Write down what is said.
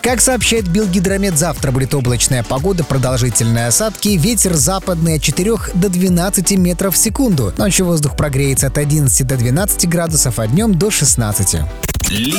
Как сообщает Белгидромет, завтра будет облачная погода, продолжительные осадки, ветер западный от 4 до 12 метров в секунду. Ночью воздух прогреется от 11 до 12 градусов, а днем до 16.